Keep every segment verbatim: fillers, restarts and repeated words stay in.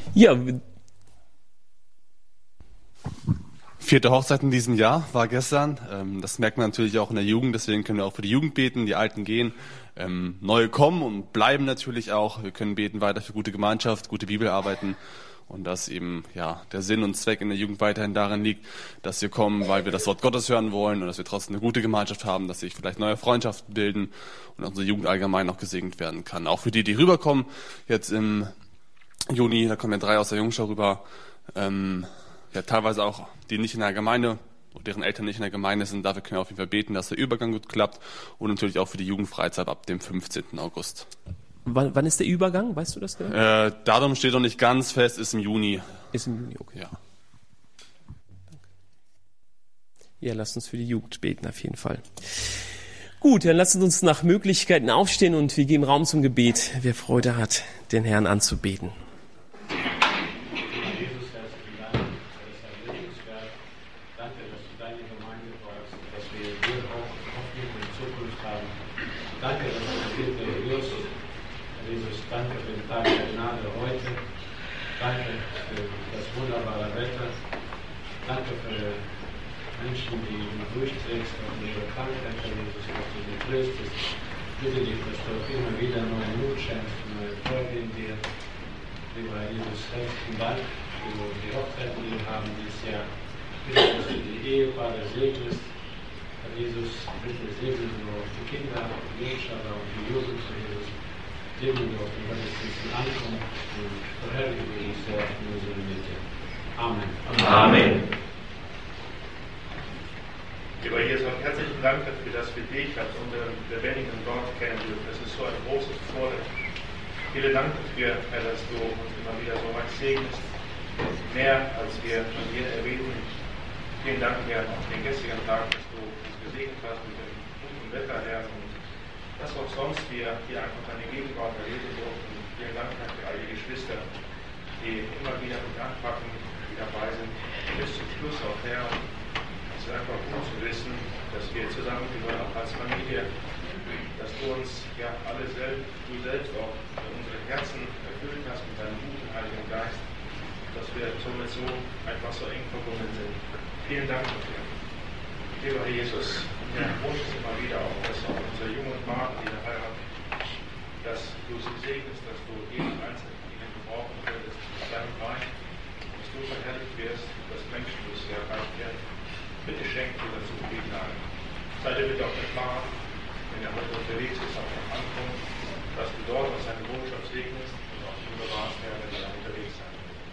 Ja. Vierte Hochzeit in diesem Jahr war gestern. Das merkt man natürlich auch in der Jugend, deswegen können wir auch für die Jugend beten, die Alten gehen. Neue kommen und bleiben natürlich auch. Wir können beten weiter für gute Gemeinschaft, gute Bibelarbeiten und dass eben ja der Sinn und Zweck in der Jugend weiterhin darin liegt, dass wir kommen, weil wir das Wort Gottes hören wollen und dass wir trotzdem eine gute Gemeinschaft haben, dass sich vielleicht neue Freundschaften bilden und unsere Jugend allgemein auch gesegnet werden kann. Auch für die, die rüberkommen, jetzt im Juni, da kommen ja drei aus der Jungschau rüber, ähm, ja teilweise auch die nicht in der Gemeinde, deren Eltern nicht in der Gemeinde sind. Dafür können wir auf jeden Fall beten, dass der Übergang gut klappt und natürlich auch für die Jugendfreizeit ab dem fünfzehnten August. Wann, wann ist der Übergang? Weißt du das genau? Äh, Datum steht noch nicht ganz fest, ist im Juni. Ist im Juni, okay. Ja. Ja, lasst uns für die Jugend beten, auf jeden Fall. Gut, dann lasst uns nach Möglichkeiten aufstehen und wir geben Raum zum Gebet, wer Freude hat, den Herrn anzubeten. Danke, dass du hier wirst. Jesus, danke für den Tag der Gnade heute. Danke für das wunderbare Wetter. Danke für Menschen, die du durchträgst und ihre Krankheit, Jesus, dass du sie tröstest. Ich bitte dich, dass du immer wieder neue Mut schenkst und neue Freude in dir. Lieber Jesus, herzlichen Dank für die Hochzeiten, die wir haben dieses Jahr. Ich bitte, dass du die Ehepaare segnest. Herr Jesus, bitte segne du auf die Kinder, auf die Jungschauer, auf die Jugend, Herr Jesus. Segne du auf die Gottesdiensten ankommen und verherrliche du dich sehr in unserer Mitte. Amen. Amen. Lieber Jesus, herzlichen Dank dafür, dass wir dich als unseren lebendigen Gott kennen dürfen. Das ist so ein großes Vorrecht. Vielen Dank dafür, Herr, dass du uns immer wieder so weit segnest. Mehr als wir von dir erbeten. Vielen Dank, Herr, auf den gestrigen Tag, dass du uns gesegnet hast mit dem guten Wetter, Herr, und das auch sonst wir hier einfach deine Gegenwart erleben durften. Vielen Dank für all die Geschwister, die immer wieder mit anpacken, die dabei sind. Bis zum Schluss auch, Herr. Es ist einfach gut zu wissen, dass wir zusammengehören, auch als Familie, dass du uns ja alle selbst, du selbst auch unsere Herzen erfüllt hast mit deinem guten Heiligen Geist, dass wir somit so einfach so eng verbunden sind. Vielen Dank dafür. Lieber Herr Jesus, wir wünschen uns immer wieder auch, dass auch unsere jungen Paare, die wir heiraten, dass du sie segnest, dass du jeden Einzelnen von ihnen gebrauchen würdest, in deinem Reich, dass du verherrlicht wirst, dass Menschen durch sie erreicht werden. Bitte schenk dir dazu viel Gnade. Sei dir bitte auf der Fahrt, wenn er heute unterwegs ist, auch noch ankommt, dass du dort aus seiner Botschaft segnest und auch du bewahrst, Herr, wenn wir unterwegs sein.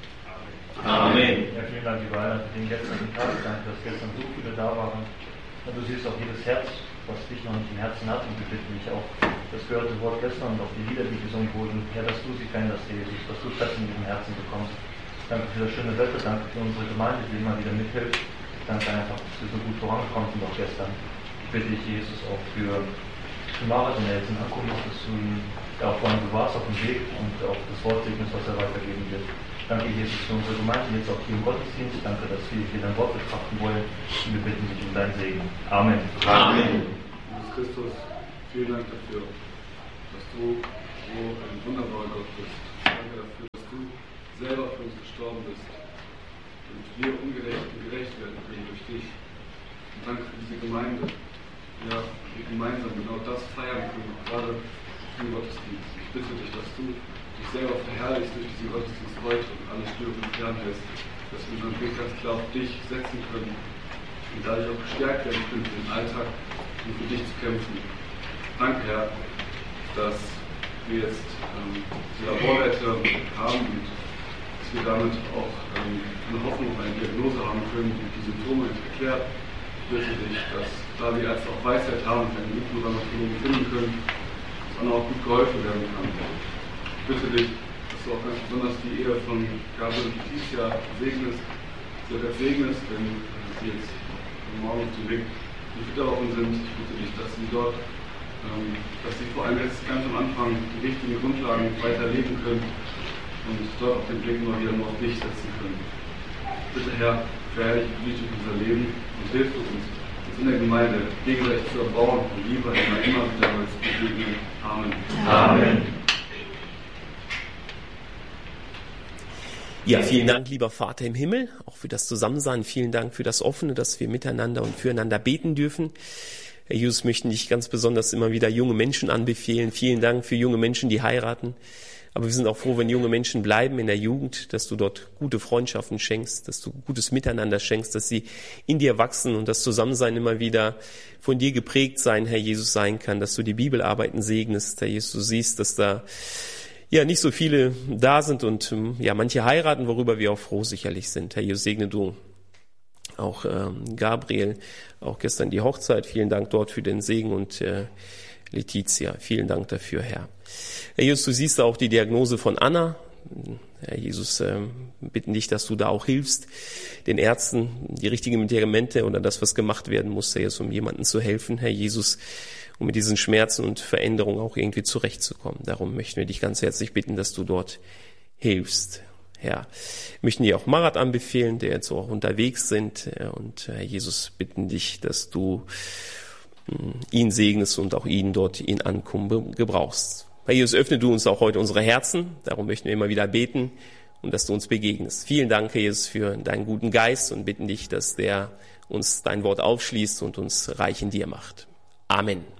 Amen. Ja, vielen Dank, lieber Heiner, für den gestrigen Tag. Danke, dass gestern so viele da waren. Und du siehst auch jedes Herz, was dich noch nicht im Herzen hat. Und wir bitten dich auch, das gehörte Wort gestern und auch die Lieder, die gesungen wurden, Herr, dass du sie veränderst, Jesus, dass du Platz in ihrem Herzen bekommst. Danke für das schöne Wetter, danke für unsere Gemeinde, die immer wieder mithilft. Danke einfach, dass wir so gut vorangekommen sind, auch gestern. Ich bitte dich, Jesus, auch für Marit, wenn er jetzt in Ankunft ist, dass du ihn ja, auch vorhin bewahrst auf dem Weg und auch das Wort segnest, was er weitergeben wird. Danke, Jesus, für unsere Gemeinde, jetzt auch hier im Gottesdienst. Danke, dass wir hier dein Wort betrachten wollen. Und wir bitten dich um deinen Segen. Amen. Amen. Jesus Christus, vielen Dank dafür, dass du so ein wunderbarer Gott bist. Danke dafür, dass du selber für uns gestorben bist und wir ungerecht und gerecht werden können durch dich. Und danke für diese Gemeinde, ja, wir gemeinsam genau das feiern können, gerade im Gottesdienst. Ich bitte dich, dass du dich selber verherrlichst durch diesen Gottesdienst heute und alle Störungen fernhältst, dass wir unseren Blick ganz klar auf dich setzen können und dadurch auch gestärkt werden können für den Alltag und für dich zu kämpfen. Danke, Herr, dass wir jetzt ähm, diese Laborwerte haben und dass wir damit auch ähm, eine Hoffnung, eine Diagnose haben können, die die Symptome erklärt. Ich bitte dich, dass da wir Ärzte auch Weisheit haben und eine Mikrodermatologen finden können, dass auch gut geholfen werden kann. Ich bitte dich, dass du auch ganz besonders die Ehe von Gabriel und Letizia segnest, sehr segnest, wenn sie jetzt morgen auf dem Weg in Flitterwochen sind. Ich bitte dich, dass sie dort, ähm, dass sie vor allem jetzt ganz am Anfang die richtigen Grundlagen weiterleben können und dort auf den Blick immer wieder nur auf dich setzen können. Bitte, Herr, verherrliche dich durch unser Leben und hilf uns, uns in der Gemeinde gegenseitig zu erbauen und lieber immer, immer wieder als begegnen. Amen. Amen. Ja, vielen Dank, lieber Vater im Himmel, auch für das Zusammensein. Vielen Dank für das Offene, dass wir miteinander und füreinander beten dürfen. Herr Jesus, möchten dich ganz besonders immer wieder junge Menschen anbefehlen. Vielen Dank für junge Menschen, die heiraten. Aber wir sind auch froh, wenn junge Menschen bleiben in der Jugend, dass du dort gute Freundschaften schenkst, dass du gutes Miteinander schenkst, dass sie in dir wachsen und das Zusammensein immer wieder von dir geprägt sein, Herr Jesus, sein kann, dass du die Bibelarbeiten segnest, Herr Jesus. Du siehst, dass da ja nicht so viele da sind und ja manche heiraten, worüber wir auch froh sicherlich sind. Herr Jesus, segne du auch ähm, Gabriel, auch gestern die Hochzeit. Vielen Dank dort für den Segen und äh, Letizia. Vielen Dank dafür, Herr. Herr Jesus, du siehst auch die Diagnose von Anna. Herr Jesus, äh, bitten dich, dass du da auch hilfst, den Ärzten die richtigen Medikamente oder das, was gemacht werden muss, Herr Jesus, um jemandem zu helfen, Herr Jesus, um mit diesen Schmerzen und Veränderungen auch irgendwie zurechtzukommen. Darum möchten wir dich ganz herzlich bitten, dass du dort hilfst. Herr, möchten dir auch Marat anbefehlen, der jetzt auch unterwegs sind. Und Herr Jesus, bitten dich, dass du ihn segnest und auch ihn dort in Ankommen gebrauchst. Herr Jesus, öffne du uns auch heute unsere Herzen. Darum möchten wir immer wieder beten und dass du uns begegnest. Vielen Dank, Herr Jesus, für deinen guten Geist und bitten dich, dass der uns dein Wort aufschließt und uns reich in dir macht. Amen.